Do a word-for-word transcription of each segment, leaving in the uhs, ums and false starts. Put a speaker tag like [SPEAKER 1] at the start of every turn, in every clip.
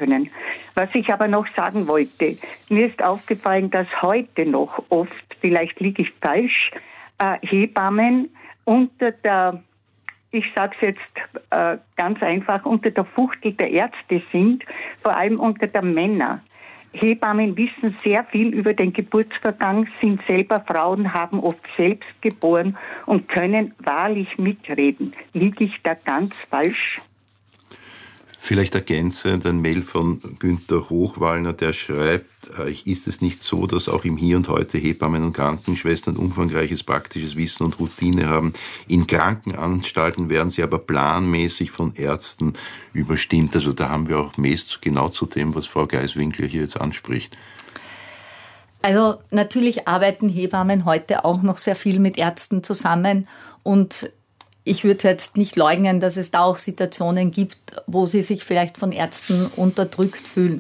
[SPEAKER 1] können. Was ich aber noch sagen wollte, mir ist aufgefallen, dass heute noch oft, vielleicht liege ich falsch, äh, Hebammen unter der, ich sage es jetzt äh, ganz einfach, unter der Fuchtel der Ärzte sind, vor allem unter der Männer. Hebammen wissen sehr viel über den Geburtsvorgang, sind selber Frauen, haben oft selbst geboren und können wahrlich mitreden. Liege ich da ganz falsch?
[SPEAKER 2] Vielleicht ergänzend ein Mail von Günther Hochwallner, der schreibt, ist es nicht so, dass auch im Hier und Heute Hebammen und Krankenschwestern umfangreiches praktisches Wissen und Routine haben? In Krankenanstalten werden sie aber planmäßig von Ärzten überstimmt. Also da haben wir auch meist genau zu dem, was Frau Geiswinkler hier jetzt anspricht.
[SPEAKER 3] Also natürlich arbeiten Hebammen heute auch noch sehr viel mit Ärzten zusammen und ich würde jetzt nicht leugnen, dass es da auch Situationen gibt, wo sie sich vielleicht von Ärzten unterdrückt fühlen.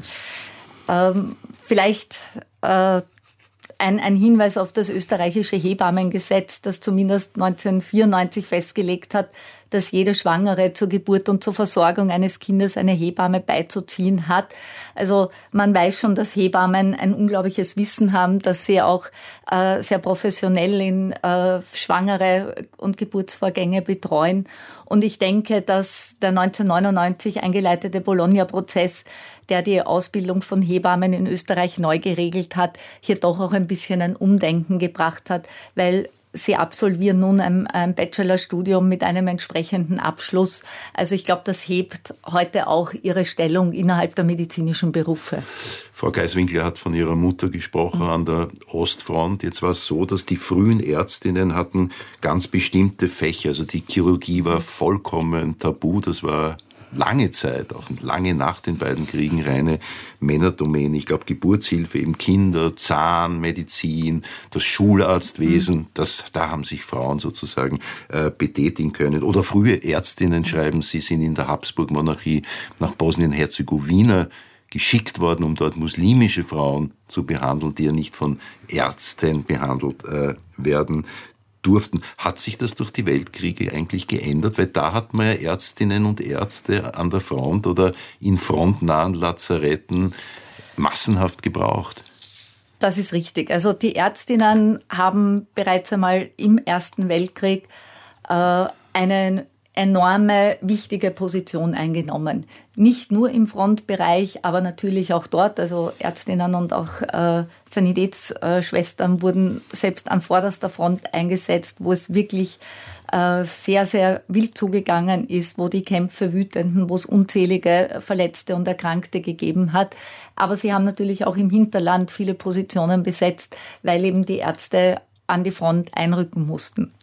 [SPEAKER 3] Ähm, vielleicht äh, ein, ein Hinweis auf das österreichische Hebammengesetz, das zumindest neunzehnhundertvierundneunzig festgelegt hat, dass jede Schwangere zur Geburt und zur Versorgung eines Kindes eine Hebamme beizuziehen hat. Also man weiß schon, dass Hebammen ein unglaubliches Wissen haben, dass sie auch äh, sehr professionell in äh, Schwangere und Geburtsvorgänge betreuen. Und ich denke, dass der neunzehnhundertneunundneunzig eingeleitete Bologna-Prozess, der die Ausbildung von Hebammen in Österreich neu geregelt hat, hier doch auch ein bisschen ein Umdenken gebracht hat, weil Sie absolvieren nun ein, ein Bachelorstudium mit einem entsprechenden Abschluss. Also ich glaube, das hebt heute auch Ihre Stellung innerhalb der medizinischen Berufe.
[SPEAKER 2] Frau Geiswinkler hat von ihrer Mutter gesprochen mhm. an der Ostfront. Jetzt war es so, dass die frühen Ärztinnen hatten ganz bestimmte Fächer. Also die Chirurgie war vollkommen tabu. Das war lange Zeit, auch lange nach den beiden Kriegen, reine Männerdomäne. Ich glaube, Geburtshilfe, eben Kinder, Zahn, Medizin, das Schularztwesen, mhm. das, da haben sich Frauen sozusagen äh, betätigen können. Oder frühe Ärztinnen schreiben, sie sind in der Habsburg-Monarchie nach Bosnien-Herzegowina geschickt worden, um dort muslimische Frauen zu behandeln, die ja nicht von Ärzten behandelt äh, werden durften. Hat sich das durch die Weltkriege eigentlich geändert? Weil da hat man ja Ärztinnen und Ärzte an der Front oder in frontnahen Lazaretten massenhaft gebraucht.
[SPEAKER 3] Das ist richtig. Also die Ärztinnen haben bereits einmal im Ersten Weltkrieg äh, eine enorme, wichtige Position eingenommen. Nicht nur im Frontbereich, aber natürlich auch dort. Also Ärztinnen und auch äh, Sanitätsschwestern wurden selbst an vorderster Front eingesetzt, wo es wirklich äh, sehr, sehr wild zugegangen ist, wo die Kämpfe wüteten, wo es unzählige Verletzte und Erkrankte gegeben hat. Aber sie haben natürlich auch im Hinterland viele Positionen besetzt, weil eben die Ärzte an die Front einrücken mussten.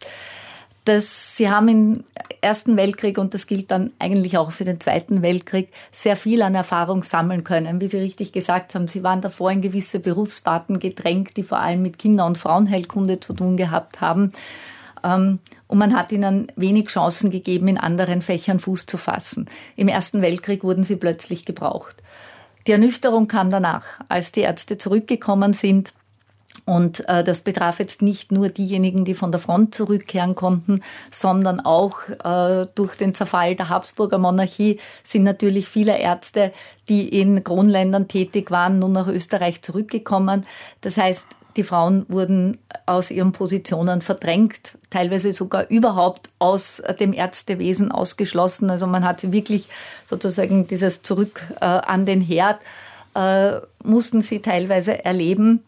[SPEAKER 3] Das, sie haben im Ersten Weltkrieg, und das gilt dann eigentlich auch für den Zweiten Weltkrieg, sehr viel an Erfahrung sammeln können. Wie Sie richtig gesagt haben, sie waren davor in gewisse Berufsparten gedrängt, die vor allem mit Kinder- und Frauenheilkunde zu tun gehabt haben. Und man hat ihnen wenig Chancen gegeben, in anderen Fächern Fuß zu fassen. Im Ersten Weltkrieg wurden sie plötzlich gebraucht. Die Ernüchterung kam danach, als die Ärzte zurückgekommen sind. Und äh, das betraf jetzt nicht nur diejenigen, die von der Front zurückkehren konnten, sondern auch äh, durch den Zerfall der Habsburger Monarchie sind natürlich viele Ärzte, die in Kronländern tätig waren, nun nach Österreich zurückgekommen. Das heißt, die Frauen wurden aus ihren Positionen verdrängt, teilweise sogar überhaupt aus dem Ärztewesen ausgeschlossen. Also man hat wirklich sozusagen dieses Zurück äh, an den Herd, äh, mussten sie teilweise erleben.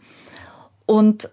[SPEAKER 3] Und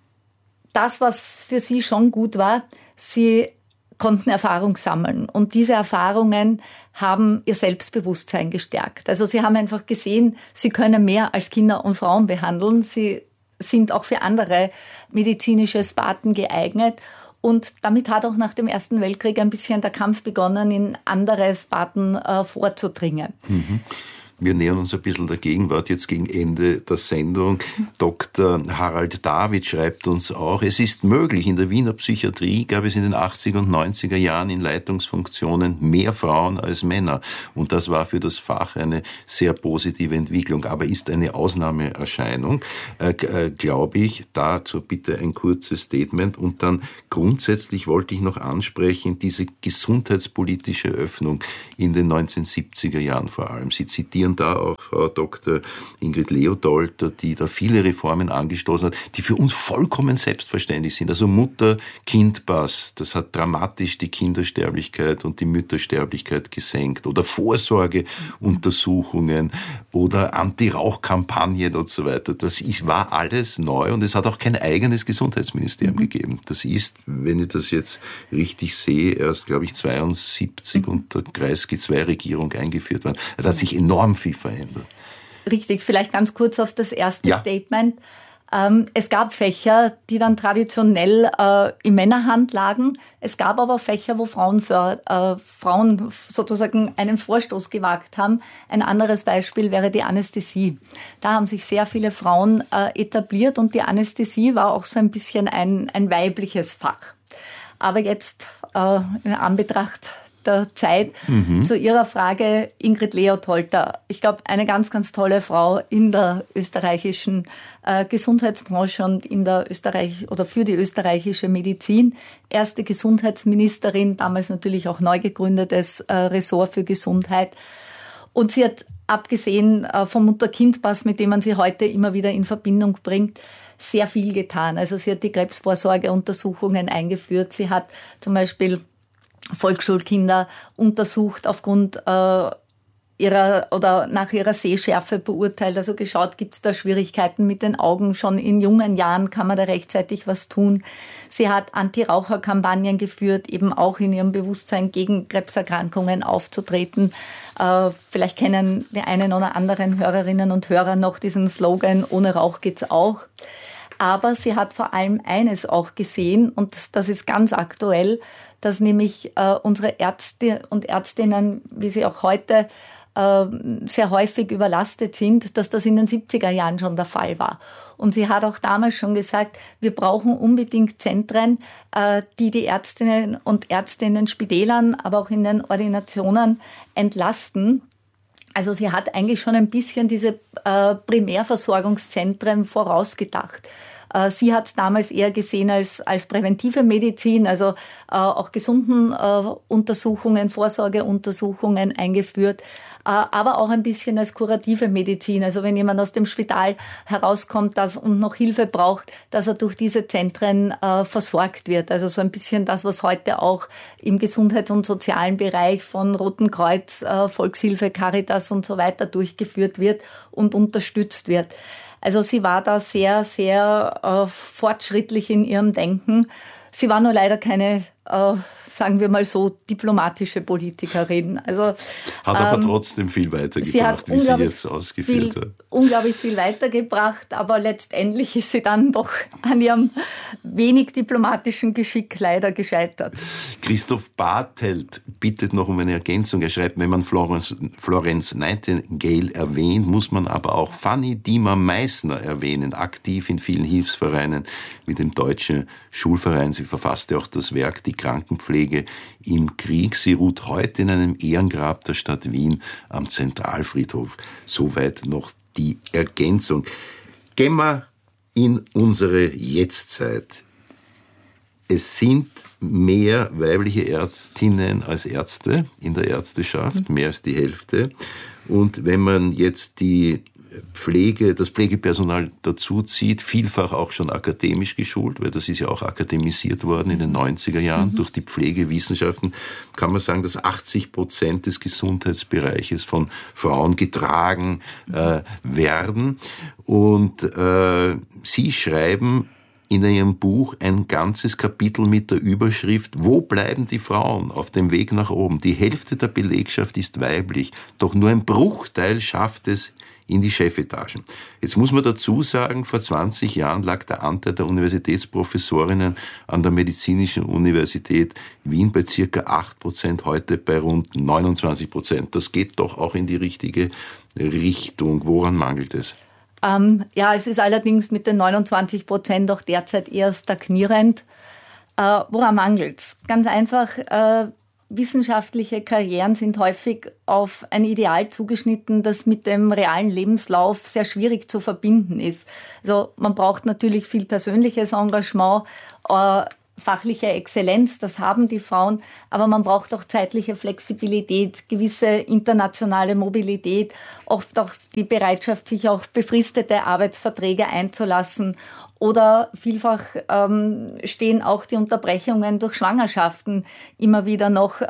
[SPEAKER 3] das, was für sie schon gut war, sie konnten Erfahrung sammeln. Und diese Erfahrungen haben ihr Selbstbewusstsein gestärkt. Also sie haben einfach gesehen, sie können mehr als Kinder und Frauen behandeln. Sie sind auch für andere medizinische Sparten geeignet. Und damit hat auch nach dem Ersten Weltkrieg ein bisschen der Kampf begonnen, in andere Sparten äh, vorzudringen.
[SPEAKER 2] Mhm. Wir nähern uns ein bisschen der Gegenwart, jetzt gegen Ende der Sendung. Doktor Harald David schreibt uns auch, es ist möglich, in der Wiener Psychiatrie gab es in den achtziger und neunziger Jahren in Leitungsfunktionen mehr Frauen als Männer. Und das war für das Fach eine sehr positive Entwicklung, aber ist eine Ausnahmeerscheinung, äh, äh, glaube ich. Dazu bitte ein kurzes Statement. Und dann grundsätzlich wollte ich noch ansprechen, diese gesundheitspolitische Öffnung in den neunzehnhundertsiebziger Jahren vor allem. Sie zitieren gratulieren da auch Frau Doktor Ingrid Leotold, die da viele Reformen angestoßen hat, die für uns vollkommen selbstverständlich sind. Also Mutter-Kind-Pass, das hat dramatisch die Kindersterblichkeit und die Müttersterblichkeit gesenkt. Oder Vorsorgeuntersuchungen oder Anti-Rauch-Kampagnen und so weiter. Das ist, war alles neu und es hat auch kein eigenes Gesundheitsministerium mhm. gegeben. Das ist, wenn ich das jetzt richtig sehe, erst, glaube ich, zweiundsiebzig mhm. unter Kreisky-zwei-Regierung eingeführt worden. Da hat sich enorm viel verändert.
[SPEAKER 3] Richtig, vielleicht ganz kurz auf das erste
[SPEAKER 2] ja.
[SPEAKER 3] Statement. Ähm, es gab Fächer, die dann traditionell äh, in Männerhand lagen. Es gab aber Fächer, wo Frauen, für, äh, Frauen sozusagen einen Vorstoß gewagt haben. Ein anderes Beispiel wäre die Anästhesie. Da haben sich sehr viele Frauen äh, etabliert und die Anästhesie war auch so ein bisschen ein, ein weibliches Fach. Aber jetzt äh, in Anbetracht der Zeit mhm. zu Ihrer Frage, Ingrid Leotold. Ich glaube, eine ganz, ganz tolle Frau in der österreichischen äh, Gesundheitsbranche und in der Österreich oder für die österreichische Medizin. Erste Gesundheitsministerin, damals natürlich auch neu gegründetes äh, Ressort für Gesundheit. Und sie hat, abgesehen äh, vom Mutter-Kind-Pass, mit dem man sie heute immer wieder in Verbindung bringt, sehr viel getan. Also sie hat die Krebsvorsorgeuntersuchungen eingeführt. Sie hat zum Beispiel Volksschulkinder untersucht aufgrund äh, ihrer oder nach ihrer Sehschärfe beurteilt, also geschaut, gibt es da Schwierigkeiten mit den Augen, schon in jungen Jahren kann man da rechtzeitig was tun. Sie hat Anti-Raucher-Kampagnen geführt, eben auch in ihrem Bewusstsein gegen Krebserkrankungen aufzutreten. Äh, vielleicht kennen die einen oder anderen Hörerinnen und Hörer noch diesen Slogan, ohne Rauch geht's auch. Aber sie hat vor allem eines auch gesehen, und das ist ganz aktuell, dass nämlich äh, unsere Ärzte und Ärztinnen, wie sie auch heute äh, sehr häufig überlastet sind, dass das in den siebziger Jahren schon der Fall war. Und sie hat auch damals schon gesagt, wir brauchen unbedingt Zentren, äh, die die Ärztinnen und Ärzte in den Spitälern, aber auch in den Ordinationen entlasten. Also sie hat eigentlich schon ein bisschen diese äh, Primärversorgungszentren vorausgedacht. Äh, sie hat es damals eher gesehen als, als präventive Medizin, also äh, auch gesunden äh, Untersuchungen, Vorsorgeuntersuchungen eingeführt, äh, aber auch ein bisschen als kurative Medizin. Also wenn jemand aus dem Spital herauskommt das und noch Hilfe braucht, dass er durch diese Zentren äh, versorgt wird. Also so ein bisschen das, was heute auch im Gesundheits- und sozialen Bereich von Roten Kreuz, äh, Volkshilfe, Caritas und so weiter durchgeführt wird und unterstützt wird. Also sie war da sehr, sehr äh, fortschrittlich in ihrem Denken. Sie war nur leider keine, äh, sagen wir mal so, diplomatische Politikerin. Also,
[SPEAKER 2] hat aber
[SPEAKER 3] ähm,
[SPEAKER 2] trotzdem viel weitergebracht,
[SPEAKER 3] sie hat
[SPEAKER 2] wie sie jetzt ausgeführt
[SPEAKER 3] viel,
[SPEAKER 2] hat.
[SPEAKER 3] Unglaublich viel weitergebracht, aber letztendlich ist sie dann doch an ihrem wenig diplomatischen Geschick leider gescheitert.
[SPEAKER 2] Christoph Bartelt bittet noch um eine Ergänzung. Er schreibt, wenn man Florence, Florence Nightingale erwähnt, muss man aber auch Fanny Diemer-Meissner erwähnen, aktiv in vielen Hilfsvereinen wie dem Deutschen Schulverein. Sie verfasste auch das Werk Die Krankenpflege im Krieg. Sie ruht heute in einem Ehrengrab der Stadt Wien am Zentralfriedhof. Soweit noch die Ergänzung. Gehen wir in unsere Jetztzeit. Es sind mehr weibliche Ärztinnen als Ärzte in der Ärzteschaft, mehr als die Hälfte. Und wenn man jetzt die Pflege, das Pflegepersonal dazu zieht, vielfach auch schon akademisch geschult, weil das ist ja auch akademisiert worden in den neunziger Jahren mhm. durch die Pflegewissenschaften, kann man sagen, dass achtzig Prozent des Gesundheitsbereiches von Frauen getragen äh, werden. Und äh, Sie schreiben in Ihrem Buch ein ganzes Kapitel mit der Überschrift „Wo bleiben die Frauen auf dem Weg nach oben? Die Hälfte der Belegschaft ist weiblich, doch nur ein Bruchteil schafft es in die Chefetagen." Jetzt muss man dazu sagen, vor zwanzig Jahren lag der Anteil der Universitätsprofessorinnen an der Medizinischen Universität Wien bei circa acht Prozent, heute bei rund neunundzwanzig Prozent. Das geht doch auch in die richtige Richtung. Woran mangelt es?
[SPEAKER 3] Ähm, ja, es ist allerdings mit den neunundzwanzig Prozent auch derzeit eher stagnierend. Äh, woran mangelt es? Ganz einfach, äh, wissenschaftliche Karrieren sind häufig auf ein Ideal zugeschnitten, das mit dem realen Lebenslauf sehr schwierig zu verbinden ist. Also man braucht natürlich viel persönliches Engagement, äh, fachliche Exzellenz, das haben die Frauen, aber man braucht auch zeitliche Flexibilität, gewisse internationale Mobilität, oft auch die Bereitschaft, sich auf befristete Arbeitsverträge einzulassen. Oder vielfach ähm, stehen auch die Unterbrechungen durch Schwangerschaften immer wieder noch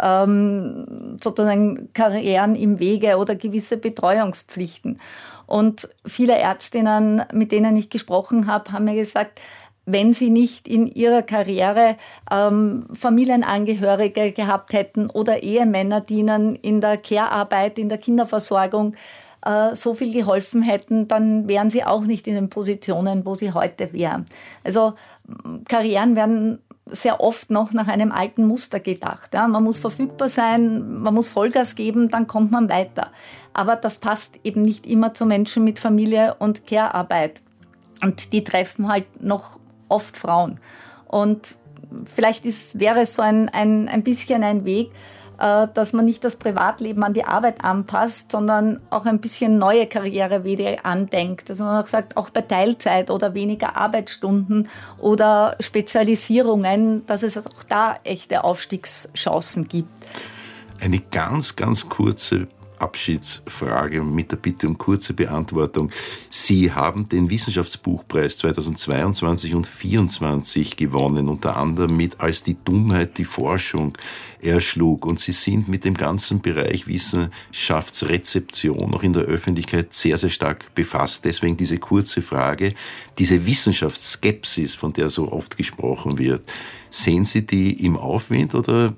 [SPEAKER 3] ähm, sozusagen Karrieren im Wege oder gewisse Betreuungspflichten. Und viele Ärztinnen, mit denen ich gesprochen habe, haben mir gesagt, wenn sie nicht in ihrer Karriere ähm, Familienangehörige gehabt hätten oder Ehemänner, die ihnen in der Care-Arbeit, in der Kinderversorgung äh, so viel geholfen hätten, dann wären sie auch nicht in den Positionen, wo sie heute wären. Also Karrieren werden sehr oft noch nach einem alten Muster gedacht. Ja, man muss verfügbar sein, man muss Vollgas geben, dann kommt man weiter. Aber das passt eben nicht immer zu Menschen mit Familie und Care-Arbeit. Und die treffen halt noch oft Frauen. Und vielleicht ist, wäre es so ein, ein, ein bisschen ein Weg, äh, dass man nicht das Privatleben an die Arbeit anpasst, sondern auch ein bisschen neue Karrierewege andenkt. Dass man auch sagt, auch bei Teilzeit oder weniger Arbeitsstunden oder Spezialisierungen, dass es auch da echte Aufstiegschancen gibt.
[SPEAKER 2] Eine ganz, ganz kurze Abschiedsfrage mit der Bitte um kurze Beantwortung. Sie haben den Wissenschaftsbuchpreis zweitausendzweiundzwanzig und zweitausendvierundzwanzig gewonnen, unter anderem mit Als die Dummheit die Forschung erschlug. Und Sie sind mit dem ganzen Bereich Wissenschaftsrezeption auch in der Öffentlichkeit sehr, sehr stark befasst. Deswegen diese kurze Frage, diese Wissenschaftsskepsis, von der so oft gesprochen wird, sehen Sie die im Aufwind oder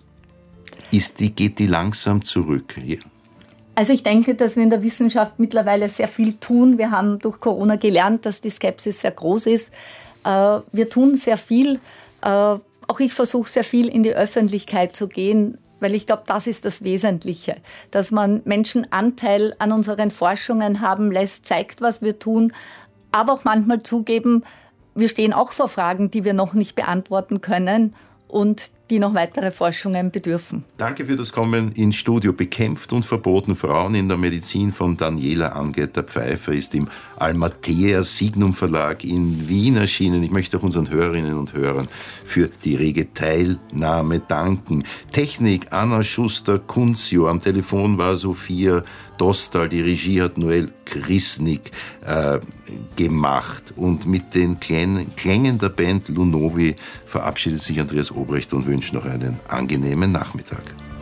[SPEAKER 2] ist die, geht die langsam zurück? Ja.
[SPEAKER 3] Also ich denke, dass wir in der Wissenschaft mittlerweile sehr viel tun. Wir haben durch Corona gelernt, dass die Skepsis sehr groß ist. Wir tun sehr viel. Auch ich versuche sehr viel in die Öffentlichkeit zu gehen, weil ich glaube, das ist das Wesentliche. Dass man Menschen Anteil an unseren Forschungen haben lässt, zeigt, was wir tun, aber auch manchmal zugeben, wir stehen auch vor Fragen, die wir noch nicht beantworten können und die noch weitere Forschungen bedürfen.
[SPEAKER 2] Danke für das Kommen ins Studio. Bekämpft und verboten Frauen in der Medizin von Daniela Angeter-Pfeiffer ist im Almatea Signum Verlag in Wien erschienen. Ich möchte auch unseren Hörerinnen und Hörern für die rege Teilnahme danken. Technik Anna Schuster-Kunzio, am Telefon war Sophia Dostal, die Regie hat Noel Krisnik äh, gemacht. Und mit den Klängen, Klängen der Band Lunovi verabschiedet sich Andreas Obrecht und wünscht noch einen angenehmen Nachmittag.